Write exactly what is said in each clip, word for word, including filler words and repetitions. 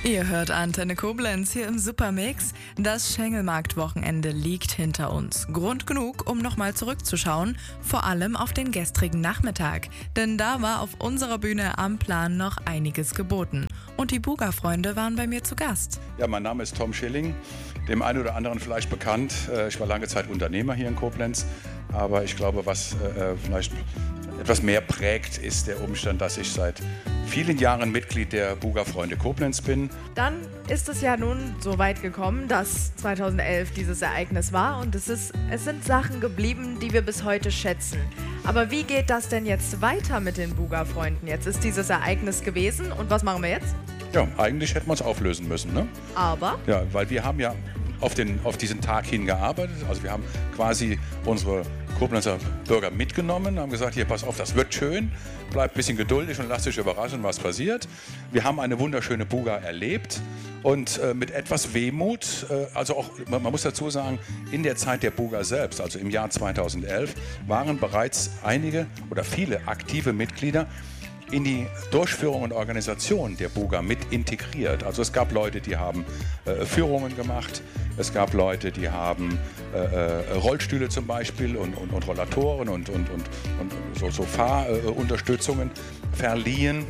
Ihr hört Antenne Koblenz hier im Supermix. Das Schengelmarkt-Wochenende liegt hinter uns. Grund genug, um nochmal zurückzuschauen, vor allem auf den gestrigen Nachmittag. Denn da war auf unserer Bühne am Plan noch einiges geboten. Und die Buga-Freunde waren bei mir zu Gast. Ja, mein Name ist Tom Schilling, dem einen oder anderen vielleicht bekannt. Ich war lange Zeit Unternehmer hier in Koblenz. Aber ich glaube, was äh, vielleicht etwas mehr prägt, ist der Umstand, dass ich seit vielen Jahren Mitglied der Buga-Freunde Koblenz bin. Dann ist es ja nun so weit gekommen, dass zweitausendelf dieses Ereignis war und es, ist, es sind Sachen geblieben, die wir bis heute schätzen. Aber wie geht das denn jetzt weiter mit den Buga-Freunden? Jetzt ist dieses Ereignis gewesen und was machen wir jetzt? Ja, eigentlich hätten wir uns auflösen müssen, ne? Aber? Ja, weil wir haben ja auf, den, auf diesen Tag hingearbeitet. Also wir haben quasi unsere Koblenzer Bürger mitgenommen, haben gesagt, hier, pass auf, das wird schön, bleibt ein bisschen geduldig und lasst euch überraschen, was passiert. Wir haben eine wunderschöne Buga erlebt und äh, mit etwas Wehmut, äh, also auch, man, man muss dazu sagen, in der Zeit der Buga selbst, also im Jahr zweitausendelf, waren bereits einige oder viele aktive Mitglieder in die Durchführung und Organisation der Buga mit integriert. Also es gab Leute, die haben äh, Führungen gemacht, es gab Leute, die haben äh, äh, Rollstühle zum Beispiel und, und, und Rollatoren und, und, und, und so, so Fahrunterstützungen äh, verliehen,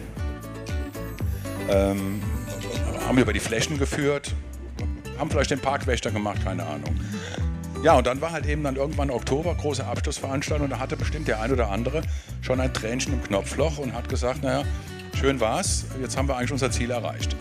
ähm, haben über die Flächen geführt, haben vielleicht den Parkwächter gemacht, keine Ahnung. Ja, und dann war halt eben dann irgendwann Oktober, große Abschlussveranstaltung, und da hatte bestimmt der ein oder andere schon ein Tränchen im Knopfloch und hat gesagt, naja, schön war's, jetzt haben wir eigentlich unser Ziel erreicht.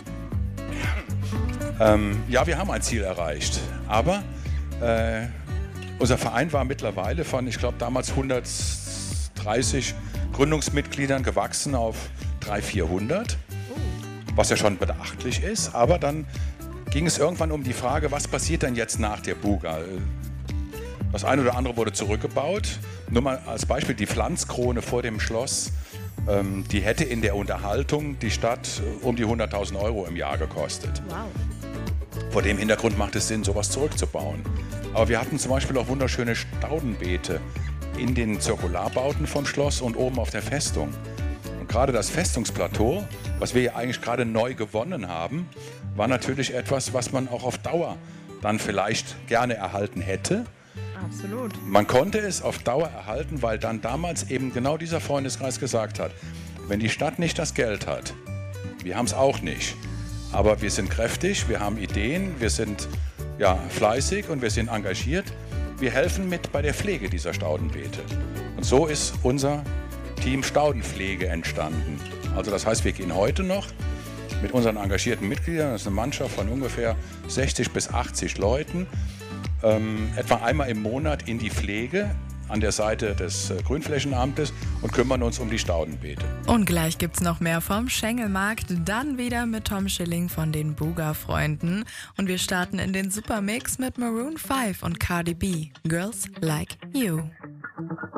Ähm, ja, wir haben ein Ziel erreicht, aber äh, unser Verein war mittlerweile von, ich glaube, damals hundertdreißig Gründungsmitgliedern gewachsen auf dreihundert, vierhundert, was ja schon beachtlich ist, aber dann ging es irgendwann um die Frage, was passiert denn jetzt nach der Buga? Das eine oder andere wurde zurückgebaut. Nur mal als Beispiel die Pflanzkrone vor dem Schloss. Ähm, die hätte in der Unterhaltung die Stadt um die hunderttausend Euro im Jahr gekostet. Wow. Vor dem Hintergrund macht es Sinn, sowas zurückzubauen. Aber wir hatten zum Beispiel auch wunderschöne Staudenbeete in den Zirkularbauten vom Schloss und oben auf der Festung. Und gerade das Festungsplateau, was wir ja eigentlich gerade neu gewonnen haben, war natürlich etwas, was man auch auf Dauer dann vielleicht gerne erhalten hätte. Absolut. Man konnte es auf Dauer erhalten, weil dann damals eben genau dieser Freundeskreis gesagt hat, wenn die Stadt nicht das Geld hat, wir haben es auch nicht, aber wir sind kräftig, wir haben Ideen, wir sind ja, fleißig und wir sind engagiert, wir helfen mit bei der Pflege dieser Staudenbeete. Und so ist unser Team Staudenpflege entstanden. Also das heißt, wir gehen heute noch mit unseren engagierten Mitgliedern, das ist eine Mannschaft von ungefähr sechzig bis achtzig Leuten, ähm, etwa einmal im Monat in die Pflege an der Seite des äh, Grünflächenamtes und kümmern uns um die Staudenbeete. Und gleich gibt's noch mehr vom Schengelmarkt, dann wieder mit Tom Schilling von den Buga-Freunden. Und wir starten in den Supermix mit Maroon five und Cardi B, Girls Like You.